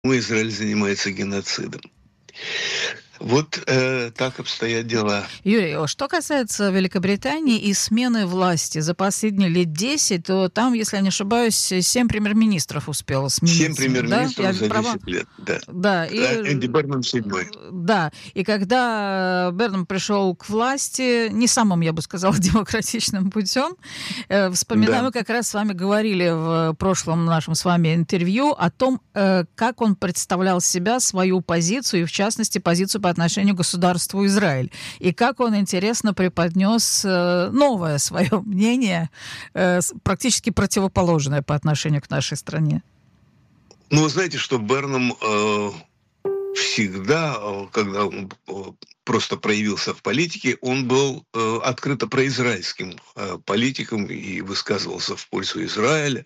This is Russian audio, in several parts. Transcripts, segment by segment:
Израиль занимается геноцидом. Вот так обстоят дела. Юрий, что касается Великобритании и смены власти за последние лет 10, то там, если я не ошибаюсь, 7 премьер-министров успело 7 смениться, да? премьер-министров Я за права? 10 лет, да. Да, Энди Бернам седьмой. да, и когда Бернам пришел к власти, не самым, я бы сказала, демократичным путем, вспоминаю, Да. мы как раз с вами говорили в прошлом нашем с вами интервью о том, как он представлял себя, свою позицию, и в частности позицию по отношению к государству Израиль, и как он, интересно, преподнес новое свое мнение, практически противоположное по отношению к нашей стране. Ну, вы знаете, что Бернам всегда, когда он просто проявился в политике, он был открыто произраильским политиком и высказывался в пользу Израиля.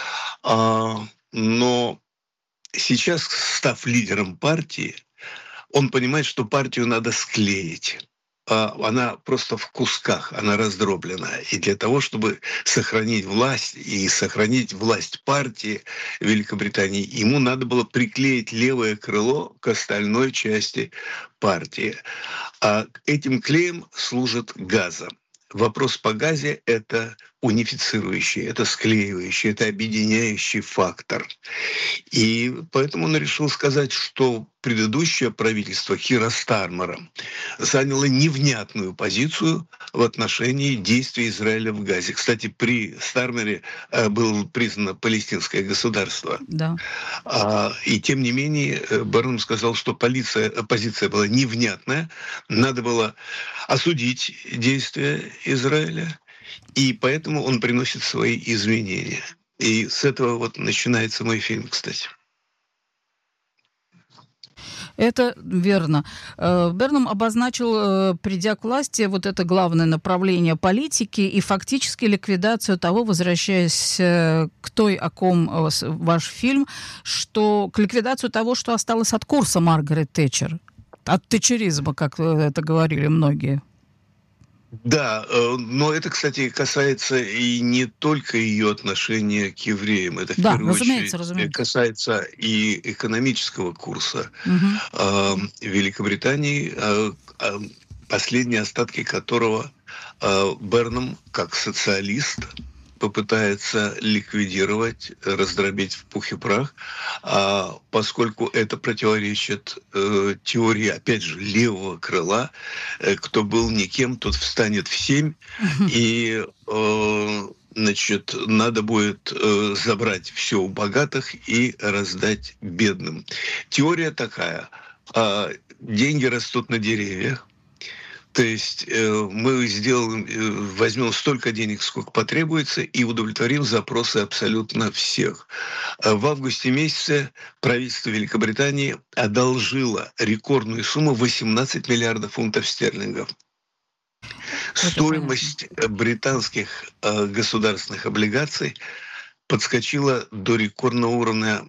Но сейчас, став лидером партии, он понимает, что партию надо склеить. Она просто в кусках, она раздроблена. И для того, чтобы сохранить власть и сохранить власть партии Великобритании, ему надо было приклеить левое крыло к остальной части партии. А этим клеем служит газа. Вопрос по газе – это унифицирующий, это склеивающий, это объединяющий фактор. И поэтому он решил сказать, что предыдущее правительство Кира Стармера заняло невнятную позицию в отношении действий Израиля в Газе. Кстати, при Стармере было признано палестинское государство. Да. И тем не менее Бернам сказал, что позиция была невнятная, надо было осудить действия Израиля, и поэтому он приносит свои извинения. И с этого вот начинается мой фильм, кстати. Это верно. Бернам обозначил, придя к власти, вот это главное направление политики и фактически ликвидацию того, возвращаясь к той, о ком ваш фильм, что к ликвидацию того, что осталось от курса Маргарет Тэтчер, от тэтчеризма, как это говорили многие. Да, но это, кстати, касается и не только ее отношения к евреям. Это в Да, первую разумеется, очередь разумеется. касается и экономического курса Мгм. Великобритании, последние остатки которого Бернам, как социалист, попытается ликвидировать, раздробить в пух и прах, поскольку это противоречит теории, опять же, левого крыла. Кто был никем, тот встанет в 7, и значит, надо будет забрать все у богатых и раздать бедным. Теория такая. Деньги растут на деревьях. То есть мы возьмем столько денег, сколько потребуется, и удовлетворим запросы абсолютно всех. В августе месяце правительство Великобритании одолжило рекордную сумму 18 миллиардов фунтов стерлингов. Это понятно. Стоимость британских государственных облигаций подскочила до рекордного уровня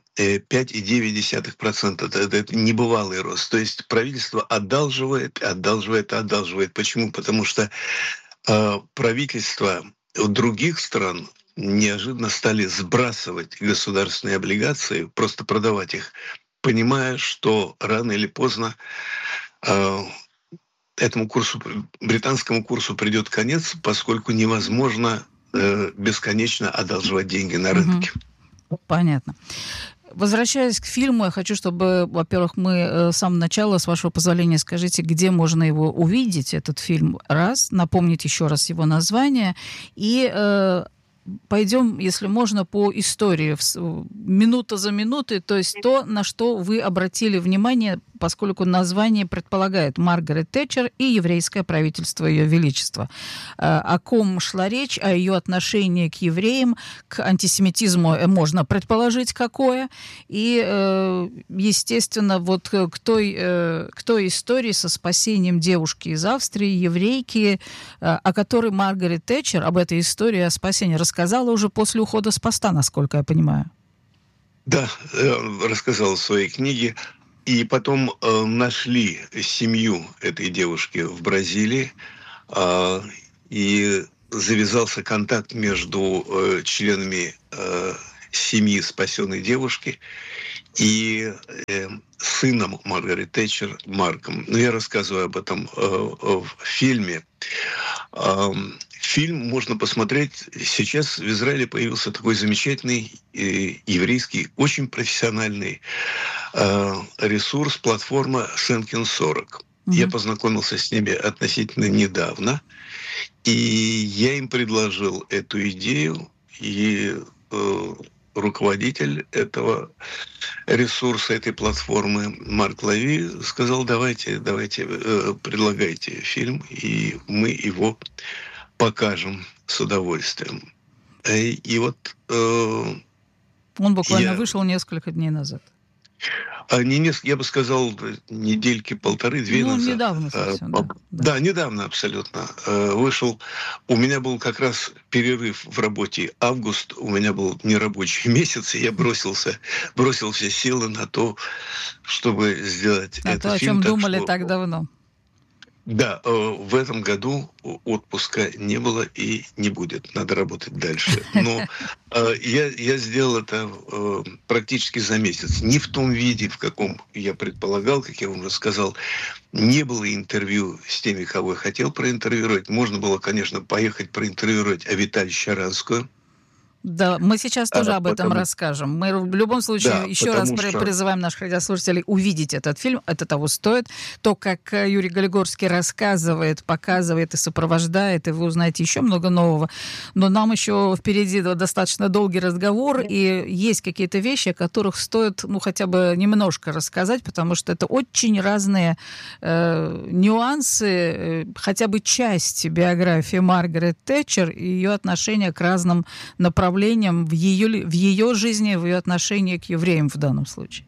5,9%. Это небывалый рост. То есть правительство одалживает. Почему? Потому что правительства других стран неожиданно стали сбрасывать государственные облигации, просто продавать их, понимая, что рано или поздно э, этому курсу, британскому курсу придет конец, поскольку невозможно бесконечно одалживать деньги на Мгм. рынке. Понятно. Возвращаясь к фильму, я хочу, чтобы, во-первых, мы с самого начала, с вашего позволения, скажите, где можно его увидеть, этот фильм, раз, напомнить еще раз его название, и пойдем, если можно, по истории, минута за минутой, то есть то, на что вы обратили внимание, поскольку название предполагает Маргарет Тэтчер и еврейское правительство Ее Величества. О ком шла речь, о ее отношении к евреям, к антисемитизму можно предположить какое, и, естественно, вот к той истории со спасением девушки из Австрии, еврейки, о которой Маргарет Тэтчер, об этой истории о спасении рассказала уже после ухода с поста, насколько я понимаю. Да, рассказал в своей книге. И потом нашли семью этой девушки в Бразилии, и завязался контакт между членами семьи спасенной девушки и сыном Маргарет Тэтчер Марком. Но я рассказываю об этом в фильме. Фильм можно посмотреть. Сейчас в Израиле появился такой замечательный еврейский, очень профессиональный ресурс, платформа Шенкин 40. Я познакомился с ними относительно недавно, и я им предложил эту идею, и руководитель этого ресурса, этой платформы Марк Лави сказал: давайте, предлагайте фильм, и мы его покажем с удовольствием. И вот Он буквально вышел несколько дней назад. Я бы сказал, недельки полторы-две назад. Недавно совсем, да. Да, недавно абсолютно. Вышел. У меня был как раз перерыв в работе. Август у меня был нерабочий месяц, и я бросил все силы на то, чтобы сделать этот фильм. О чем думали так давно. Да, в этом году отпуска не было и не будет. Надо работать дальше. Но я сделал это практически за месяц. Не в том виде, в каком я предполагал, как я вам уже сказал. Не было интервью с теми, кого я хотел проинтервьюировать. Можно было, конечно, поехать проинтервьюировать Авиталь Щаранскую. Да, мы сейчас тоже об этом расскажем. Мы в любом случае еще раз призываем наших радиослушателей увидеть этот фильм. Это того стоит. То, как Юрий Голигорский рассказывает, показывает и сопровождает, и вы узнаете еще много нового. Но нам еще впереди достаточно долгий разговор, и есть какие-то вещи, о которых стоит хотя бы немножко рассказать, потому что это очень разные нюансы, хотя бы часть биографии Маргарет Тэтчер и ее отношения к разным направлениям в ее жизни, в ее отношении к евреям в данном случае?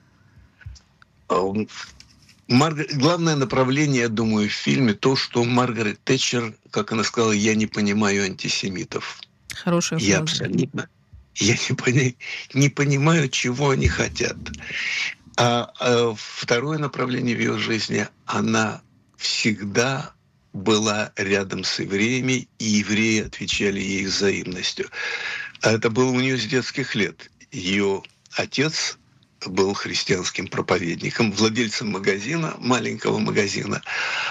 Главное направление, я думаю, в фильме то, что Маргарет Тэтчер, как она сказала, я не понимаю антисемитов. Хорошая фраза. Я абсолютно. Я не понимаю, чего они хотят. А второе направление в ее жизни, она всегда была рядом с евреями, и евреи отвечали ей взаимностью. А это было у нее с детских лет. Ее отец был христианским проповедником, владельцем магазина, маленького магазина,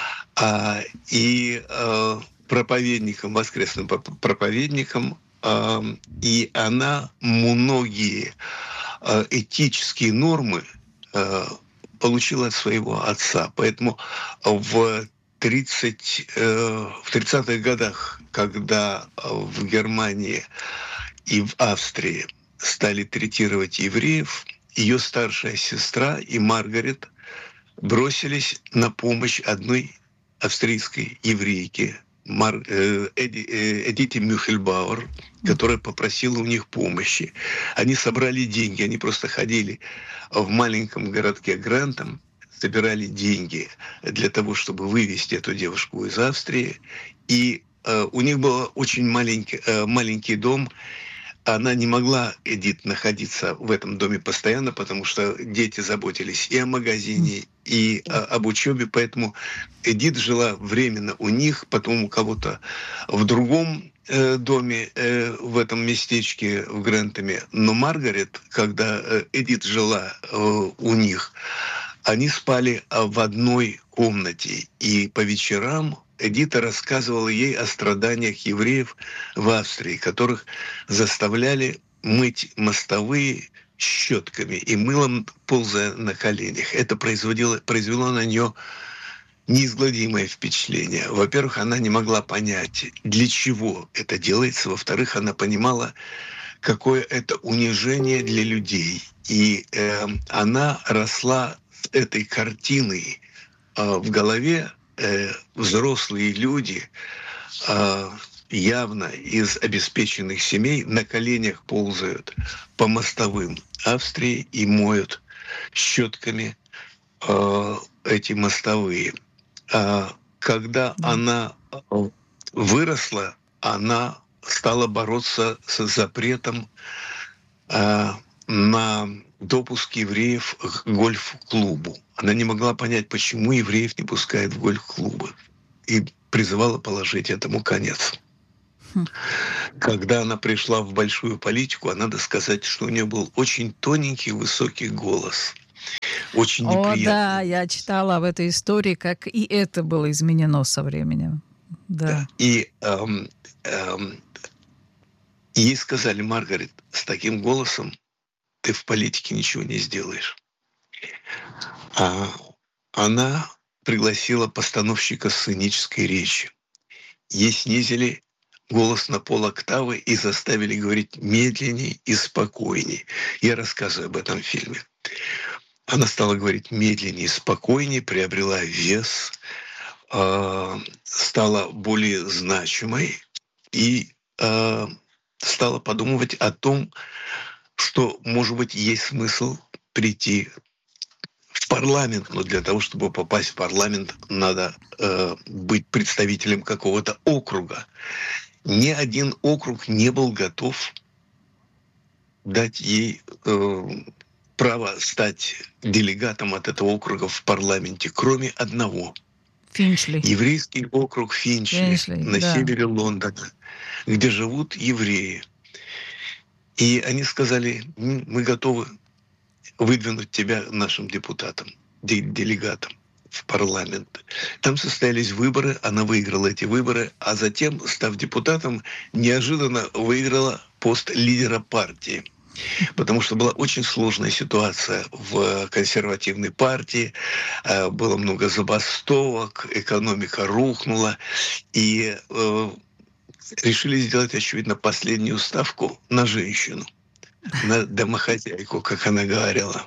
и проповедником, воскресным проповедником. И она многие этические нормы получила от своего отца. Поэтому в 30-х годах, когда в Германии и в Австрии стали третировать евреев, ее старшая сестра и Маргарет бросились на помощь одной австрийской еврейке, Эдите Мюхельбауэр, которая попросила у них помощи. Они собрали деньги, они просто ходили в маленьком городке Грантом, собирали деньги для того, чтобы вывести эту девушку из Австрии. И у них был очень маленький дом. Она не могла, Эдит, находиться в этом доме постоянно, потому что дети заботились и о магазине, и об учебе. Поэтому Эдит жила временно у них, потом у кого-то в другом доме в этом местечке в Грентами. Но Маргарет, когда Эдит жила у них, они спали в одной комнате. И по вечерам Эдита рассказывала ей о страданиях евреев в Австрии, которых заставляли мыть мостовые щетками и мылом, ползая на коленях. Это произвело на нее неизгладимое впечатление. Во-первых, она не могла понять, для чего это делается. Во-вторых, она понимала, какое это унижение для людей. И она росла с этой картиной в голове. Взрослые люди, явно из обеспеченных семей, на коленях ползают по мостовым Австрии и моют щетками эти мостовые. Когда она выросла, она стала бороться с запретом на допуск евреев к гольф-клубу. Она не могла понять, почему евреев не пускают в гольф-клубы. И призывала положить этому конец. Хм. Когда она пришла в большую политику, надо сказать, что у нее был очень тоненький, высокий голос. Очень О, да, неприятный. я читала об этой истории, как и это было изменено со временем. Да. Да. И ей сказали: Маргарет, с таким голосом ты в политике ничего не сделаешь. А она пригласила постановщика сценической речи. Ей снизили голос на полоктавы и заставили говорить медленнее и спокойнее. Я рассказываю об этом фильме. Она стала говорить медленнее и спокойнее, приобрела вес, стала более значимой и стала подумывать о том, что, может быть, есть смысл прийти в парламент, но для того, чтобы попасть в парламент, надо быть представителем какого-то округа. Ни один округ не был готов дать ей право стать делегатом от этого округа в парламенте, кроме одного. Финчли. Еврейский округ Финчли Финчли, на да. севере Лондона, где живут евреи. И они сказали: мы готовы выдвинуть тебя нашим депутатом, делегатом в парламент. Там состоялись выборы, она выиграла эти выборы, а затем, став депутатом, неожиданно выиграла пост лидера партии. Потому что была очень сложная ситуация в консервативной партии, было много забастовок, экономика рухнула, и решили сделать, очевидно, последнюю ставку на женщину, на домохозяйку, как она говорила.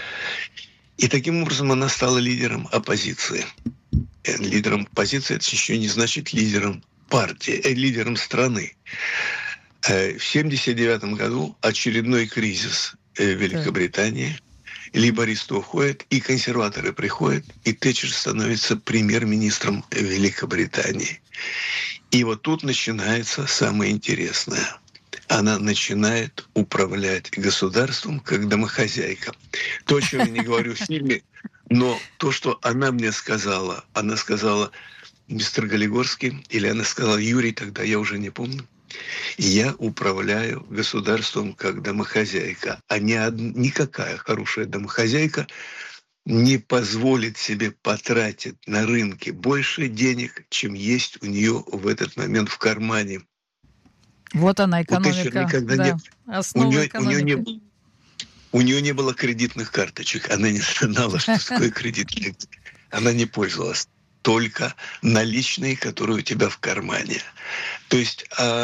И таким образом она стала лидером оппозиции. Лидером оппозиции — это еще не значит лидером партии, лидером страны. В 1979 году очередной кризис в Так. Великобритании. Лейбористы уходят, и консерваторы приходят, и Тэтчер становится премьер-министром Великобритании. И вот тут начинается самое интересное. Она начинает управлять государством как домохозяйка. То, о чем я не говорю в фильме, но то, что она сказала: мистер Галигорский, или она сказала Юрий, тогда я уже не помню, я управляю государством как домохозяйка, а никакая хорошая домохозяйка не позволит себе потратить на рынке больше денег, чем есть у нее в этот момент в кармане. Вот она, У Тэтчер экономика, никогда не... да. Основа экономики. У нее не было кредитных карточек. Она не знала, что такое кредитные. Она не пользовалась. Только наличные, которые у тебя в кармане. То есть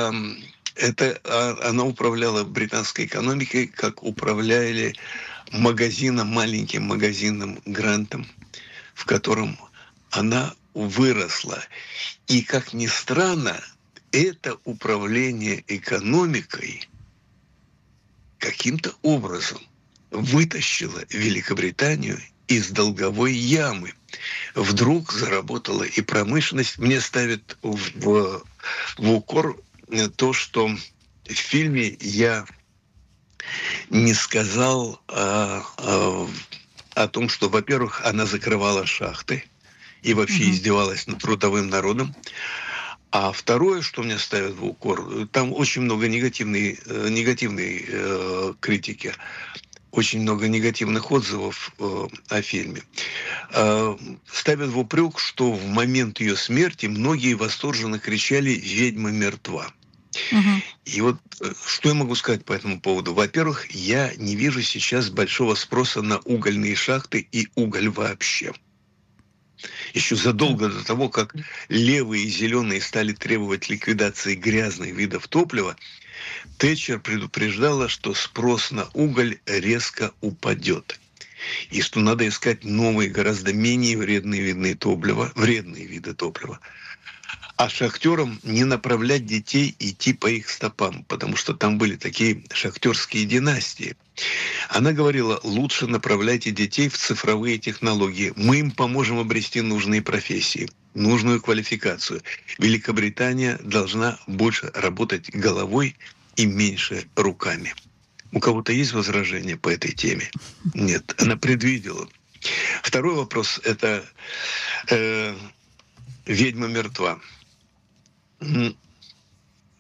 она управляла британской экономикой, как управляли магазином, маленьким магазинным Грантом, в котором она выросла. И, как ни странно, это управление экономикой каким-то образом вытащило Великобританию из долговой ямы. Вдруг заработала и промышленность. Мне ставят в укор то, что в фильме я не сказал о том, что, во-первых, она закрывала шахты и вообще Мгм. издевалась над трудовым народом. А второе, что мне ставят в укор, там очень много негативной критики, очень много негативных отзывов о фильме. Ставят в упрек, что в момент ее смерти многие восторженно кричали: «Ведьма мертва». Мгм. И вот что я могу сказать по этому поводу? Во-первых, я не вижу сейчас большого спроса на угольные шахты и уголь вообще. Еще Так. задолго до того, как левые и зеленые стали требовать ликвидации грязных видов топлива, Тэтчер предупреждала, что спрос на уголь резко упадет. И что надо искать новые, гораздо менее вредные виды топлива. А шахтерам не направлять детей идти по их стопам, потому что там были такие шахтерские династии. Она говорила: лучше направляйте детей в цифровые технологии. Мы им поможем обрести нужные профессии, нужную квалификацию. Великобритания должна больше работать головой и меньше руками. У кого-то есть возражения по этой теме? Нет, она предвидела. Второй вопрос – это «Ведьма мертва».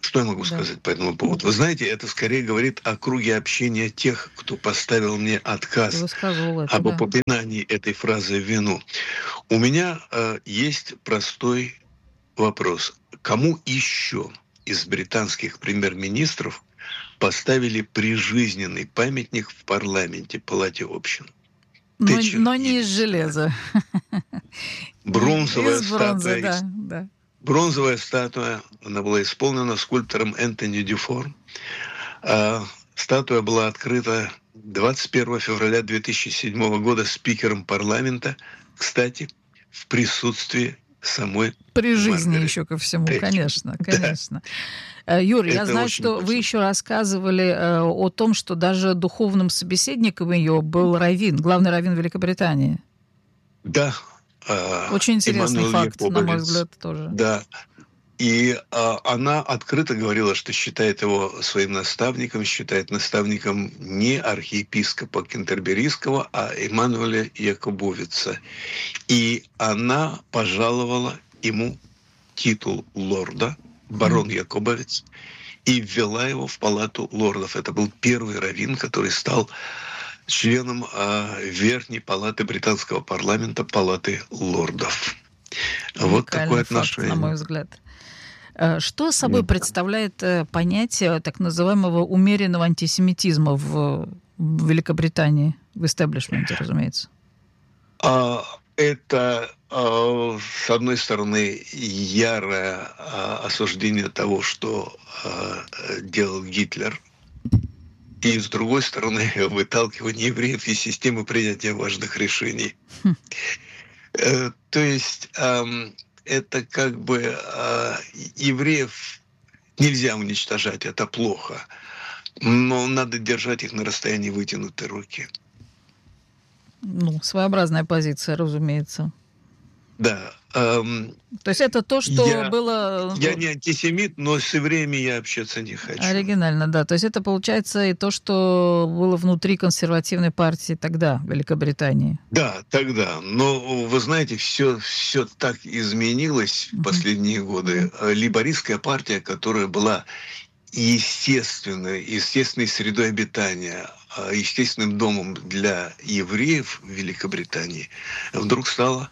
Что я могу Да. сказать по этому поводу? Вы знаете, это скорее говорит о круге общения тех, кто поставил мне Ты отказ высказывал это, об да. упоминании этой фразы в вину. У меня есть простой вопрос. Кому еще из британских премьер-министров поставили прижизненный памятник в парламенте, Палате общин? Тэтчер Но не из единственная. железа. Бронзовая Из бронзы, статуя, да, да. бронзовая статуя, она была исполнена скульптором Энтони Дюфор. А статуя была открыта 21 февраля 2007 года спикером парламента, кстати, в присутствии самой При жизни Маргарет еще ко всему, Тэтчер. конечно, Да, конечно. Юр, я это знаю, очень что вы важно. еще рассказывали о том, что даже духовным собеседником ее был раввин, главный раввин Великобритании. Да, Очень интересный Эммануэль факт, на мой Якобовец, взгляд, тоже. да. И она открыто говорила, что считает его своим наставником, считает наставником не архиепископа Кентерберийского, а Эммануэля Якобовица. И она пожаловала ему титул лорда, Хм. барон Якобовец, и ввела его в палату лордов. Это был первый раввин, который стал членом Верхней палаты британского парламента, палаты лордов. Вот такое Уникальный факт, на мой отношение. взгляд. Что собой Ну, представляет понятие так называемого умеренного антисемитизма в Великобритании, в истеблишменте, разумеется? Это, с одной стороны, ярое осуждение того, что делал Гитлер, и, с другой стороны, выталкивание евреев из системы принятия важных решений. Хм. То есть это как бы евреев нельзя уничтожать, это плохо, но надо держать их на расстоянии вытянутой руки. Ну, своеобразная позиция, разумеется. Да, То есть это то, что я, было я не антисемит, но с евреями я общаться не хочу. оригинально, да. То есть это получается и то, что было внутри консервативной партии тогда, в Великобритании. Да, тогда. Но вы знаете, все так изменилось в Мгм. последние годы. Лейбористская партия, которая была естественной средой обитания, естественным домом для евреев в Великобритании, вдруг стала,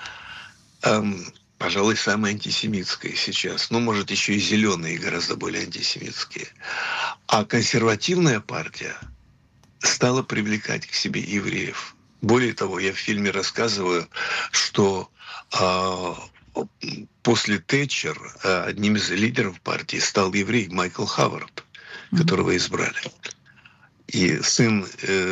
пожалуй, самой антисемитской сейчас. Ну, может, еще и зеленые гораздо более антисемитские. А консервативная партия стала привлекать к себе евреев. Более того, я в фильме рассказываю, что а, после Тэтчер одним из лидеров партии стал еврей Майкл Хавард, Мгм. которого избрали. И сын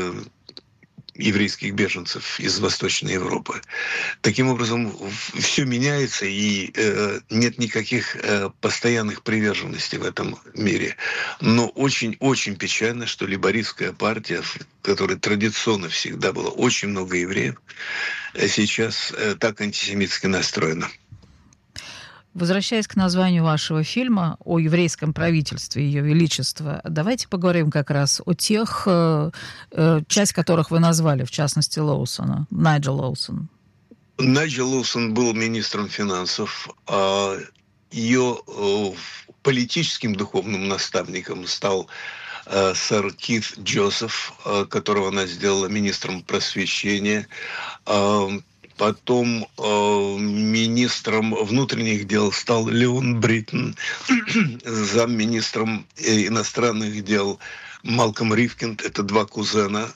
еврейских беженцев из Восточной Европы. Таким образом, все меняется, и нет никаких постоянных приверженностей в этом мире. Но очень-очень печально, что лейбористская партия, в которой традиционно всегда было очень много евреев, сейчас так антисемитски настроена. Возвращаясь к названию вашего фильма о еврейском правительстве Ее Величества, давайте поговорим как раз о тех, часть которых вы назвали, в частности, Лоусона, Найджел Лоусон. Найджел Лоусон был министром финансов, а ее политическим духовным наставником стал сэр Кит Джозеф, которого она сделала министром просвещения. А, Потом министром внутренних дел стал Леон Бриттон, замминистром иностранных дел Малком Ривкинд. Это два кузена,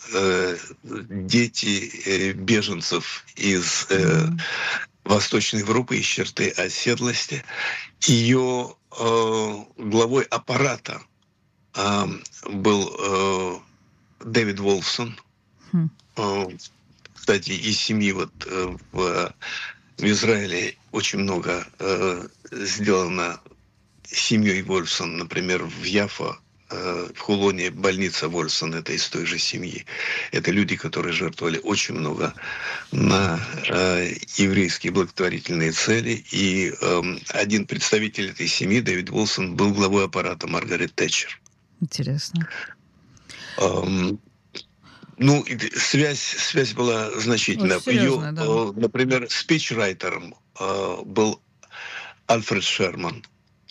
дети беженцев из Мгм. Восточной Европы, из черты оседлости. Ее главой аппарата а, был Дэвид Волфсон, Хм. э, кстати, из семьи в Израиле очень много сделано семьей Вольфсон. Например, в Яфа, в Хулоне больница Вольфсон, это из той же семьи. Это люди, которые жертвовали очень много на еврейские благотворительные цели. И один представитель этой семьи, Дэвид Уилсон, был главой аппарата Маргарет Тэтчер. Интересно. Эм, Ну, и связь была Очень значительная. Ее, серьезно, да. например, спичрайтером был Альфред Шерман.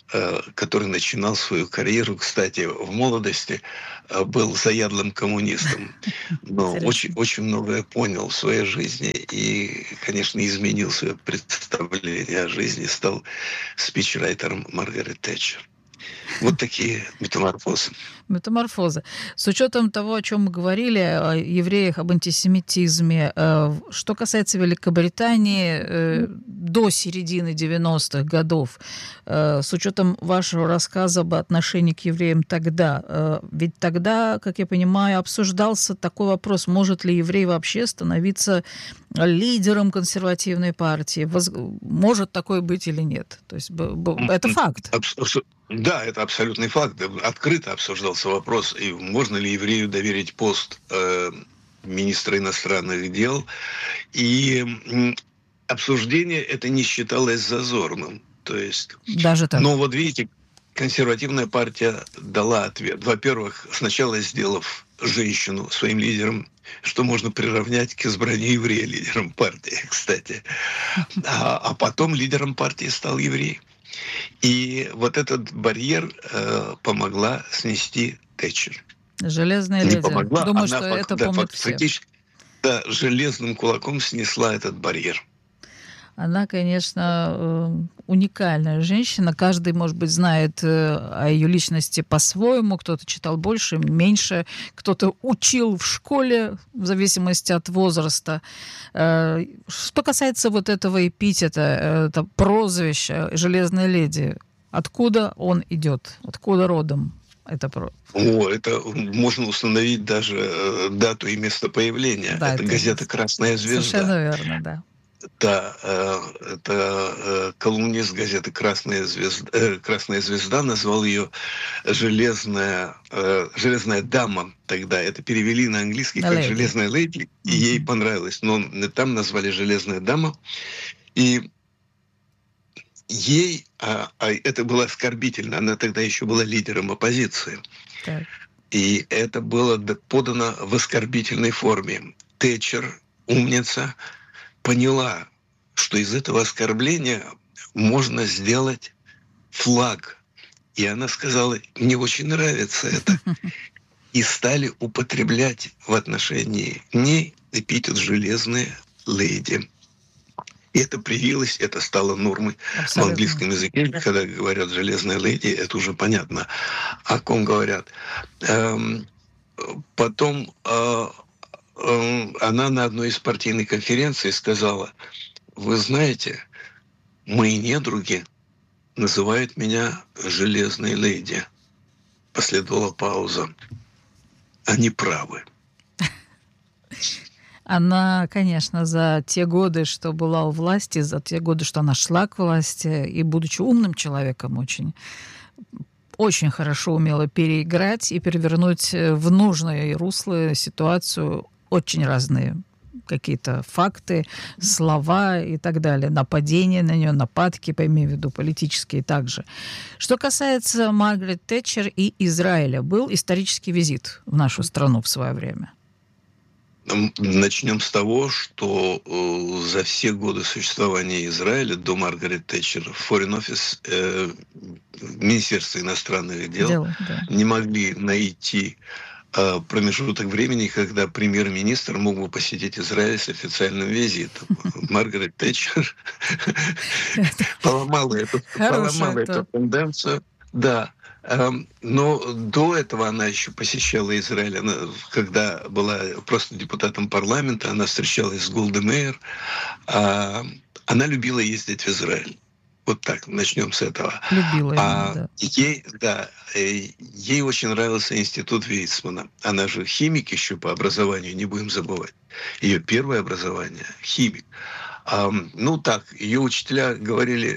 который начинал свою карьеру, кстати, в молодости, был заядлым коммунистом, но очень, Интересно. очень многое понял в своей жизни и, конечно, изменил свое представление о жизни, стал спичрайтером Маргарет Тэтчер. Вот такие метаморфозы. Метаморфоза. С учетом того, о чем мы говорили, о евреях, об антисемитизме, что касается Великобритании, до середины 90-х годов, с учетом вашего рассказа об отношении к евреям тогда, ведь тогда, как я понимаю, обсуждался такой вопрос, может ли еврей вообще становиться лидером консервативной партии, может такое быть или нет. То есть это факт. Да, это абсолютный факт. Открыто обсуждался вопрос, и можно ли еврею доверить пост министра иностранных дел. И обсуждение это не считалось зазорным. То есть, Даже так. но вот видите, консервативная партия дала ответ. Во-первых, сначала сделав женщину своим лидером, что можно приравнять к избранию еврея лидером партии, кстати. А потом лидером партии стал еврей. И вот этот барьер помогла снести Тэтчер. Железная Не леди. помогла, Думаю, она что это помнят все. фактически железным кулаком снесла этот барьер. Она, конечно, уникальная женщина. Каждый, может быть, знает о ее личности по-своему. Кто-то читал больше, меньше. Кто-то учил в школе, в зависимости от возраста. Что касается вот этого эпитета, это прозвища «Железная леди», откуда он идет? Откуда родом? Это можно установить даже дату и место появления. Да, это газета «Красная звезда». Совершенно верно, да. Да, это колумнист газеты «Красная звезда» назвал ее «железная дама». Тогда это перевели на английский как Леди. «железная леди», и ей понравилось. Но там назвали «железная дама». И ей, это было оскорбительно, она тогда еще была лидером оппозиции. Так. И это было подано в оскорбительной форме. Тэтчер, умница, поняла, что из этого оскорбления можно сделать флаг. И она сказала, мне очень нравится это. И стали употреблять в отношении ней эпитет «железная леди». И это привилось, это стало нормой. Абсолютно. В английском языке, когда говорят «железная леди», это уже понятно, о ком говорят. Потом она на одной из партийных конференций сказала, вы знаете, мои недруги называют меня «железной леди». Последовала пауза. Они правы. Она, конечно, за те годы, что была у власти, за те годы, что она шла к власти, и будучи умным человеком очень хорошо умела переиграть и перевернуть в нужное русло ситуацию очень разные какие-то факты, слова и так далее, нападения на нее, нападки, имею в виду политические также. Что касается Маргарет Тэтчер и Израиля, был исторический визит в нашу страну в свое время. Начнем с того, что за все годы существования Израиля до Маргарет Тэтчер Foreign Office, Министерство иностранных дел, не могли найти промежуток времени, когда премьер-министр мог бы посетить Израиль с официальным визитом. Маргарет Тэтчер поломала эту тенденцию. Да. Но до этого она еще посещала Израиль. Она, когда была просто депутатом парламента, она встречалась с Голда Меир. Она любила ездить в Израиль. Вот так, начнем с этого. Любила именно, да. Ей очень нравился институт Вейцмана. Она же химик еще по образованию, не будем забывать. Ее первое образование – химик. Ее учителя говорили...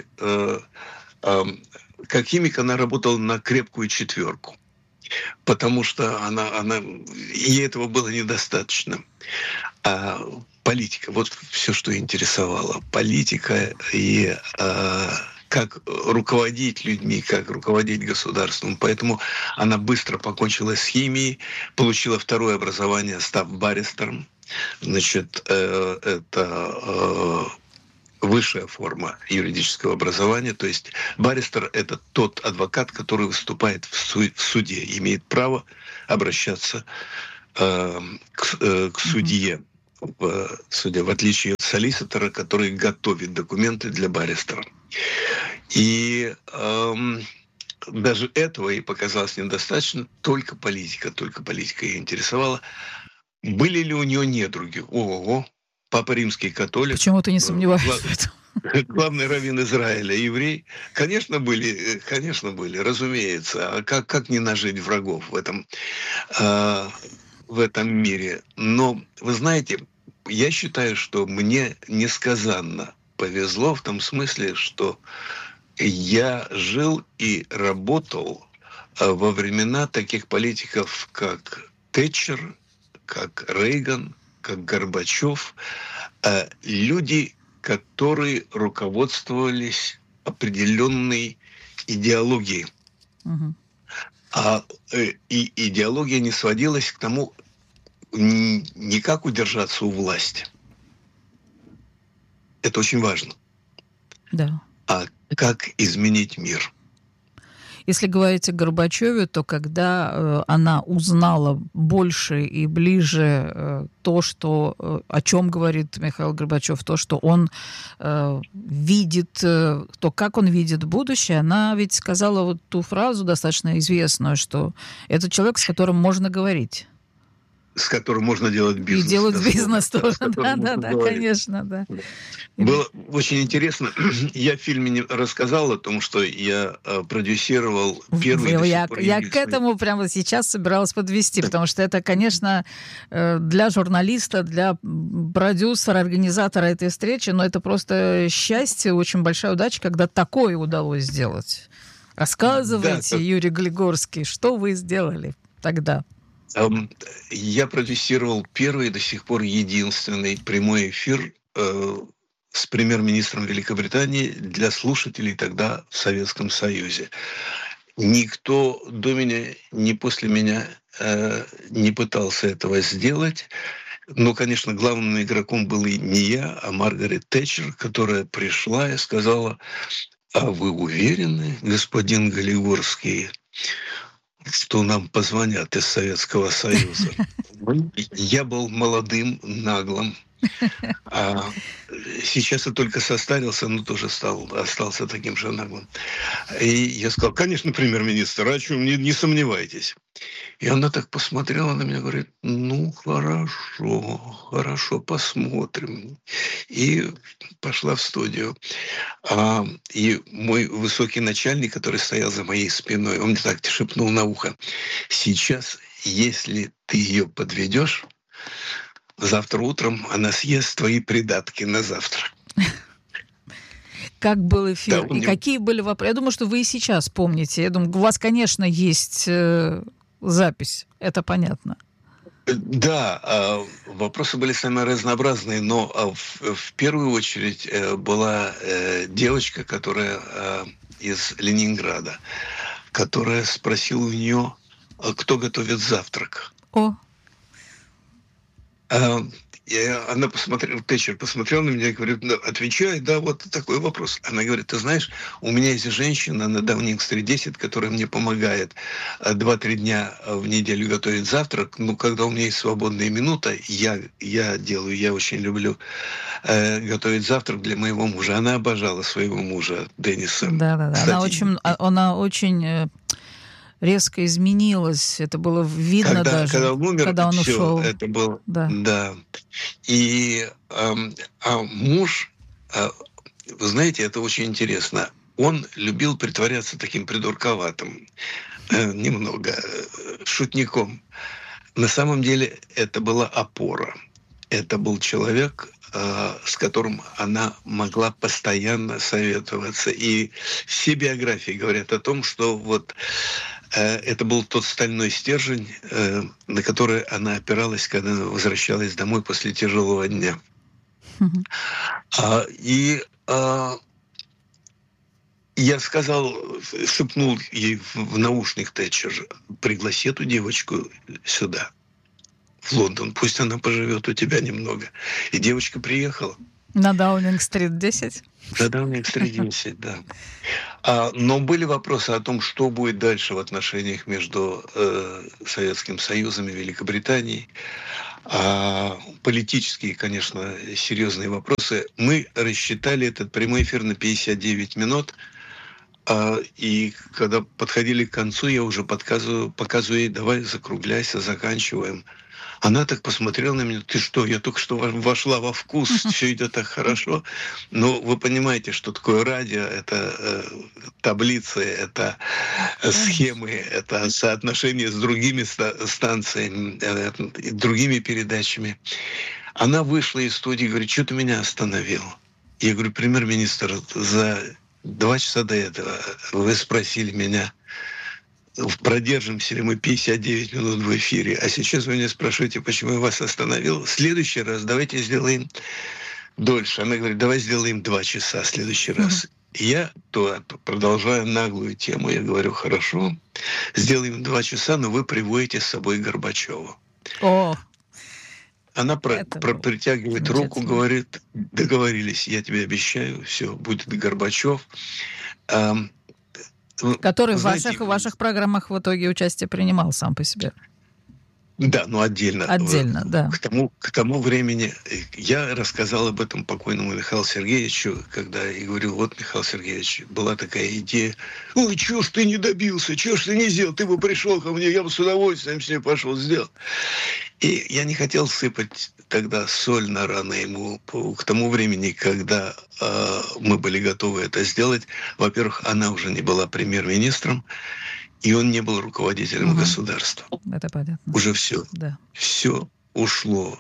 как химик она работала на крепкую четверку, потому что ей этого было недостаточно. А политика, вот все, что интересовало. Политика и как руководить людьми, как руководить государством. Поэтому она быстро покончила с химией, получила второе образование, став баристером. Значит, это высшая форма юридического образования. То есть баристер — это тот адвокат, который выступает в суде, имеет право обращаться к судье в суде, в отличие от солиситора, который готовит документы для баристера. И даже этого ей показалось недостаточно, только политика ее интересовала. Были ли у нее недруги? Ого, Папа Римский католик, Почему-то не сомневаюсь в этом. главный раввин Израиля, еврей. Конечно, были, разумеется. А как не нажить врагов в этом мире? Но, вы знаете, я считаю, что мне несказанно повезло в том смысле, что я жил и работал во времена таких политиков, как Тэтчер, как Рейган, как Горбачев. Люди, которые руководствовались определенной идеологией. Мгм. И идеология не сводилась к тому, не как удержаться у власти. Это очень важно. Да. А как изменить мир. Если говорить о Горбачеве, то когда она узнала больше и ближе то, о чем говорит Михаил Горбачев, то, что он видит, то, как он видит будущее, она ведь сказала вот ту фразу достаточно известную, что это человек, с которым можно говорить. С которым можно делать бизнес. И делать бизнес тоже. Да, говорить. конечно, да. Было очень интересно. Я в фильме не рассказал о том, что я продюсировал первый до сих пор Я к этому прямо сейчас собиралась подвести, потому что это, конечно, для журналиста, для продюсера, организатора этой встречи, но это просто счастье, очень большая удача, когда такое удалось сделать. Рассказывайте, Юрий Глигорский, что вы сделали тогда? Я продюсировал первый, до сих пор единственный прямой эфир с премьер-министром Великобритании для слушателей тогда в Советском Союзе. Никто до меня, ни после меня не пытался этого сделать. Но, конечно, главным игроком был и не я, а Маргарет Тэтчер, которая пришла и сказала: «А вы уверены, господин Галигорский, что нам позвонят из Советского Союза?» Я был молодым, наглым. Сейчас я только состарился, но тоже остался таким же наглым. И я сказал: конечно, премьер-министр, о чем, не сомневайтесь. И она так посмотрела на меня, говорит: ну, хорошо, посмотрим. И пошла в студию. И мой высокий начальник, который стоял за моей спиной, он мне так шепнул на ухо: сейчас, если ты ее подведешь, завтра утром она съест твои придатки на завтрак. Как был эфир? Да, и какие были вопросы? Я думаю, что вы и сейчас помните. Я думаю, у вас, конечно, есть запись. Это понятно. Да, вопросы были самые разнообразные, но в первую очередь была девочка, которая из Ленинграда, которая спросила у нее, кто готовит завтрак. О. И она Тэтчер посмотрела на меня и говорит: отвечай, да, вот такой вопрос. Она говорит: ты знаешь, у меня есть женщина на Даунинг-стрит 10, которая мне помогает 2-3 дня в неделю готовить завтрак. Но когда у меня есть свободная минута, я очень люблю готовить завтрак для моего мужа. Она обожала своего мужа, Денниса. Да. Она очень резко изменилась. Это было видно Когда он умер, когда он ушел. Это было... Да. И муж, вы знаете, это очень интересно. Он любил притворяться таким придурковатым, немного шутником. На самом деле это была опора. Это был человек, с которым она могла постоянно советоваться. И все биографии говорят о том, что вот это был тот стальной стержень, на который она опиралась, когда возвращалась домой после тяжелого дня. Я шепнул ей в наушник Тэтчер: пригласи эту девочку сюда, в Лондон, пусть она поживет у тебя немного. И девочка приехала. На Даунинг-стрит 10? На Даунинг-стрит 10, да. Но были вопросы о том, что будет дальше в отношениях между Советским Союзом и Великобританией. Политические, конечно, серьезные вопросы. Мы рассчитали этот прямой эфир на 59 минут. И когда подходили к концу, я уже показываю ей: давай закругляйся, заканчиваем. Она так посмотрела на меня: ты что, я только что вошла во вкус, все идет так хорошо. Но вы понимаете, что такое радио, это таблицы, это схемы, это соотношение с другими станциями, другими передачами. Она вышла из студии и говорит: что ты меня остановил? Я говорю: премьер-министр, за 2 часа до этого вы спросили меня, продержимся ли мы 59 минут в эфире, а сейчас вы меня спрашиваете, почему я вас остановил. В следующий раз давайте сделаем дольше. Она говорит: давай сделаем 2 часа в следующий раз. Я продолжаю наглую тему. Я говорю: хорошо, сделаем 2 часа, но вы приводите с собой Горбачева. Она притягивает руку, говорит: договорились, я тебе обещаю, все, будет Горбачев. Который в ваших программах в итоге участие принимал сам по себе. Да, но отдельно. Отдельно, да. К тому времени я рассказал об этом покойному Михаилу Сергеевичу, когда и говорю: вот, Михаил Сергеевич, была такая идея. Ой, чего ж ты не добился, чего ж ты не сделал? Ты бы пришел ко мне, я бы с удовольствием с ней пошел, сделал. И я не хотел сыпать тогда соль на раны ему. К тому времени, когда мы были готовы это сделать, во-первых, она уже не была премьер-министром, и он не был руководителем государства. Это понятно. Уже все. Да. Все ушло.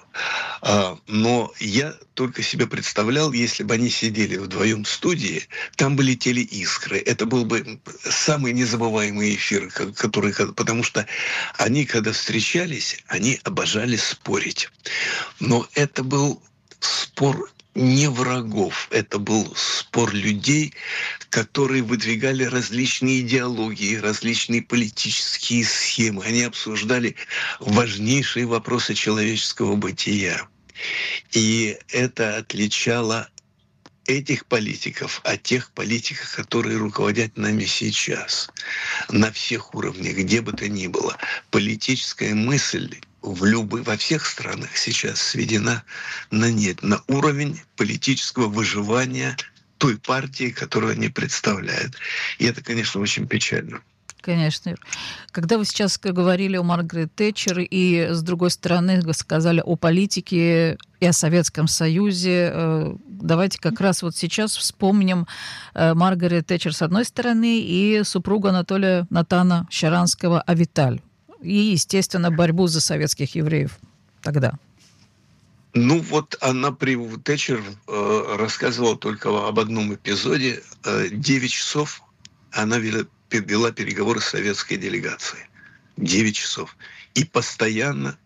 Но я только себе представлял, если бы они сидели вдвоем в студии, там бы летели искры. Это был бы самый незабываемый эфир, потому что они, когда встречались, они обожали спорить. Но это был спор не врагов, это был спор людей, которые выдвигали различные идеологии, различные политические схемы. Они обсуждали важнейшие вопросы человеческого бытия. И это отличало этих политиков от тех политиков, которые руководят нами сейчас. На всех уровнях, где бы то ни было. Политическая мысль во всех странах сейчас сведена на нет, на уровень политического выживания той партии, которую они представляют. И это, конечно, очень печально. Конечно. Когда вы сейчас говорили о Маргарет Тэтчер и, с другой стороны, сказали о политике и о Советском Союзе, давайте как раз вот сейчас вспомним Маргарет Тэтчер с одной стороны и супругу Анатолия Натана Щаранского Авиталь. И, естественно, борьбу за советских евреев тогда. Ну вот она при Тэтчер рассказывала только об одном эпизоде. 9 часов она вела переговоры с советской делегацией. 9 часов. И постоянно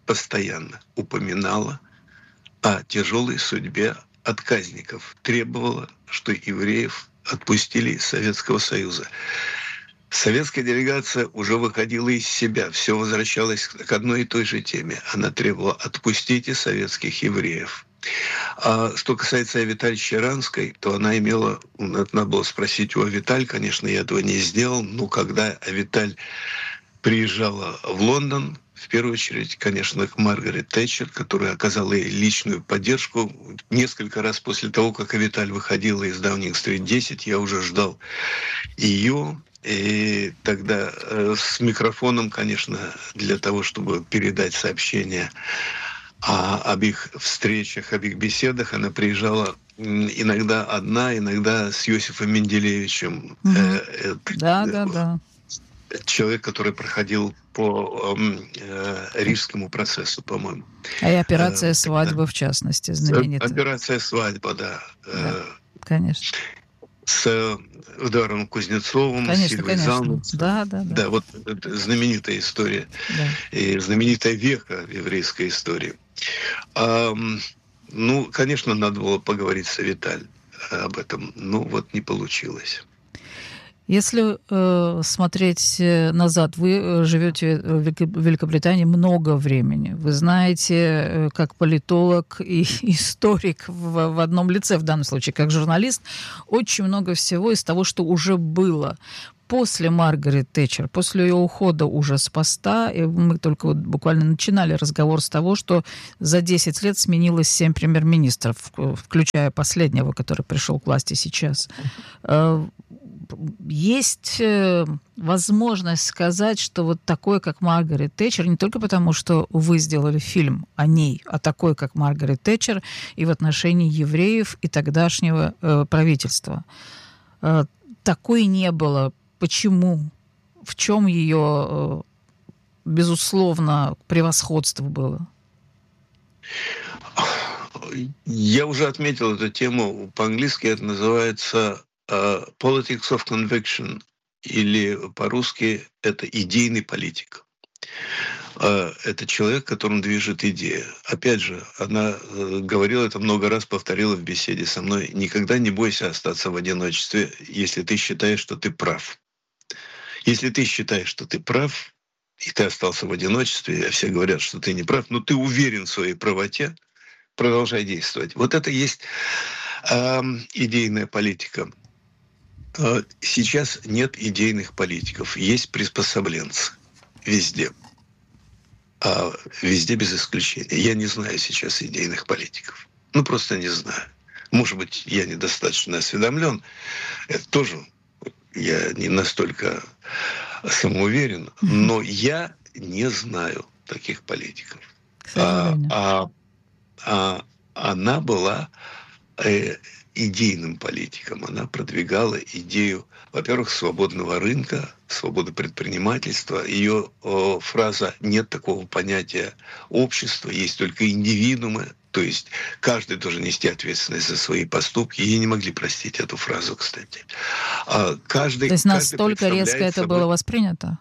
упоминала о тяжелой судьбе отказников. Требовала, что евреев отпустили из Советского Союза. Советская делегация уже выходила из себя, все возвращалось к одной и той же теме. Она требовала: отпустите советских евреев. А что касается Авиталь Щаранской, то она имела, надо было спросить у Авиталь, конечно, я этого не сделал, но когда Авиталь приезжала в Лондон, в первую очередь, конечно, к Маргарет Тэтчер, которая оказала ей личную поддержку. Несколько раз после того, как Авиталь выходила из Даунинг-стрит 10, я уже ждал ее. И тогда с микрофоном, конечно, для того, чтобы передать сообщение об их встречах, об их беседах, она приезжала иногда одна, иногда с Иосифом Менделеевичем. Да. Человек, который проходил по Рижскому процессу, по-моему. А и операция «Свадьба», в частности, знаменитая. Операция «Свадьба», да. Конечно. С Эдуардом Кузнецовым, с Сильвой Залманцем. Да, вот это знаменитая история. Да. И знаменитая веха в еврейской истории. Ну, конечно, надо было поговорить с Авиталь об этом. Но вот не получилось. Если смотреть назад, вы живете в Великобритании много времени. Вы знаете, как политолог и историк в одном лице, в данном случае, как журналист, очень много всего из того, что уже было. После Маргарет Тэтчер, после ее ухода уже с поста, и мы только вот буквально начинали разговор с того, что за 10 лет сменилось 7 премьер-министров, включая последнего, который пришел к власти сейчас. Есть возможность сказать, что вот такой, как Маргарет Тэтчер, не только потому, что вы сделали фильм о ней, а такой, как Маргарет Тэтчер, и в отношении евреев и тогдашнего правительства. Такой не было. Почему? В чем ее, безусловно, превосходство было? Я уже отметил эту тему. По-английски это называется politics of conviction, или по-русски это идейный политик. Это человек, которым движет идея. Опять же, она говорила это много раз, повторила в беседе со мной. Никогда не бойся остаться в одиночестве, если ты считаешь, что ты прав. Если ты считаешь, что ты прав, и ты остался в одиночестве, а все говорят, что ты не прав, но ты уверен в своей правоте, продолжай действовать. Вот это и есть идейная политика. Сейчас нет идейных политиков, есть приспособленцы везде. Везде без исключения. Я не знаю сейчас идейных политиков. Ну, просто не знаю. Может быть, я недостаточно осведомлен. Это тоже я не настолько самоуверен, но я не знаю таких политиков. Она была идейным политиком. Она продвигала идею, во-первых, свободного рынка, свободы предпринимательства. Ее фраза «нет такого понятия общества, есть только индивидуумы». То есть каждый должен нести ответственность за свои поступки. Ей не могли простить эту фразу, кстати. То есть настолько резко это было воспринято?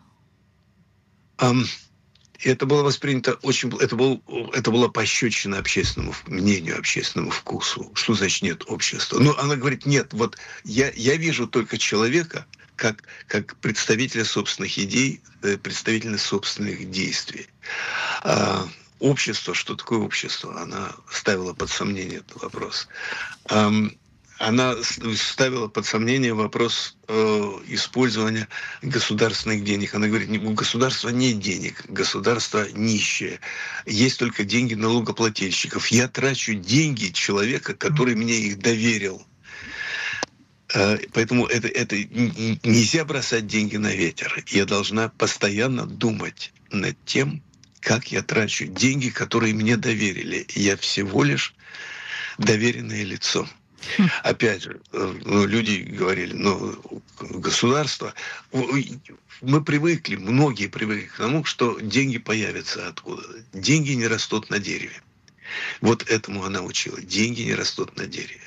Это было воспринято очень... Это была пощечина общественному мнению, общественному вкусу. Что значит нет общества? Ну, она говорит, нет, вот я вижу только человека как представителя собственных идей, представителя собственных действий. Общество, что такое общество? Она ставила под сомнение этот вопрос. Она ставила под сомнение вопрос использования государственных денег. Она говорит, у государства нет денег, государство нищее. Есть только деньги налогоплательщиков. Я трачу деньги человека, который мне их доверил. Поэтому это нельзя бросать деньги на ветер. Я должна постоянно думать над тем, как я трачу деньги, которые мне доверили. Я всего лишь доверенное лицо. Опять же, люди говорили, государство... Мы привыкли, многие привыкли к тому, что деньги появятся откуда. Деньги не растут на дереве. Вот этому она учила. Деньги не растут на дереве.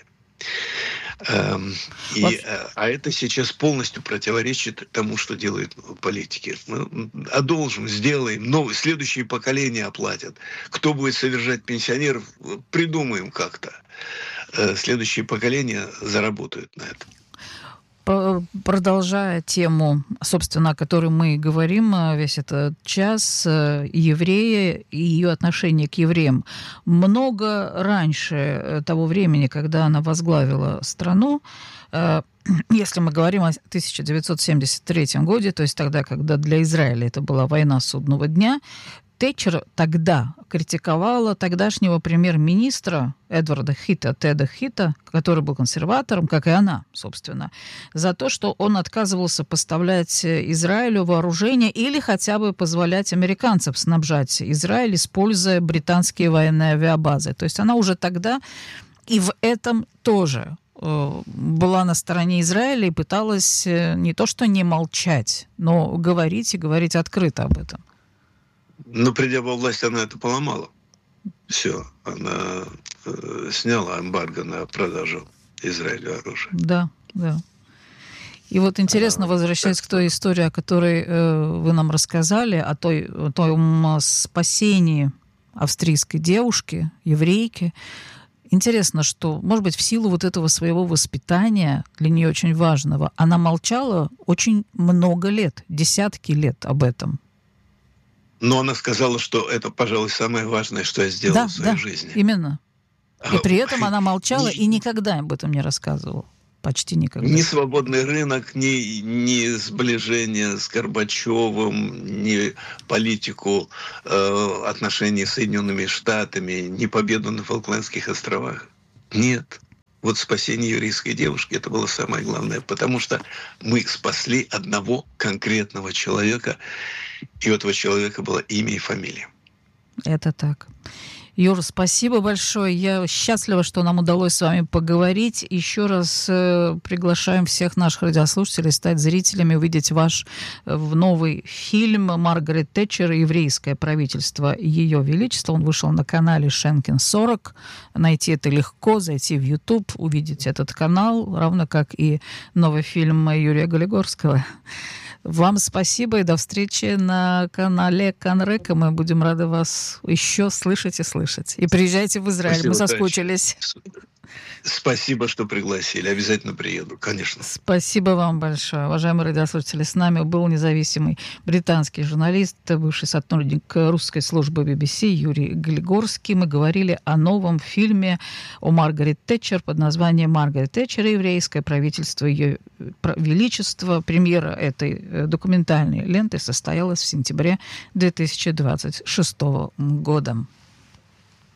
А это сейчас полностью противоречит тому, что делают политики. Мы одолжим, сделаем, следующие поколения оплатят. Кто будет содержать пенсионеров, придумаем как-то. Следующие поколения заработают на этом. Продолжая тему, собственно, о которой мы говорим весь этот час, евреи и ее отношение к евреям. Много раньше того времени, когда она возглавила страну, если мы говорим о 1973 году, то есть тогда, когда для Израиля это была война судного дня, Тэтчер тогда критиковала тогдашнего премьер-министра Теда Хита, который был консерватором, как и она, собственно, за то, что он отказывался поставлять Израилю вооружение или хотя бы позволять американцам снабжать Израиль, используя британские военные авиабазы. То есть она уже тогда и в этом тоже была на стороне Израиля и пыталась не то что не молчать, но говорить и говорить открыто об этом. Но придя во власть, она это поломала. Все, она сняла эмбарго на продажу Израилю оружия. Да. И вот интересно, возвращаясь к той истории, о которой вы нам рассказали, о том спасении австрийской девушки, еврейки. Интересно, что, может быть, в силу вот этого своего воспитания, для нее очень важного, она молчала очень много лет, десятки лет об этом. Но она сказала, что это, пожалуй, самое важное, что я сделала в своей жизни. Именно. И при этом она молчала и Ни никогда об этом не рассказывала. Почти никогда. ни свободный рынок, ни сближение с Горбачевым, ни политику отношений с Соединенными Штатами, ни победу на Фолклендских островах. Нет. Вот спасение еврейской девушки — это было самое главное, потому что мы спасли одного конкретного человека, и у этого человека было имя и фамилия. Это так. Юр, спасибо большое. Я счастлива, что нам удалось с вами поговорить. Еще раз приглашаем всех наших радиослушателей стать зрителями, увидеть ваш новый фильм «Маргарет Тэтчер. Еврейское правительство Ее Величества». Он вышел на канале Шенкин 40. Найти это легко, зайти в YouTube, увидеть этот канал, равно как и новый фильм Юрия Голигорского. Вам спасибо и до встречи на канале Канрека. Мы будем рады вас еще слышать и слышать. И приезжайте в Израиль, Спасибо, мы соскучились. Спасибо, что пригласили. Обязательно приеду, конечно. Спасибо вам большое. Уважаемые радиослушатели, с нами был независимый британский журналист, бывший сотрудник русской службы BBC Юрий Голигорский. Мы говорили о новом фильме о Маргарет Тэтчер под названием «Маргарет Тэтчер. Еврейское правительство Ее Величества». Премьера этой документальной ленты состоялась в сентябре 2026 года.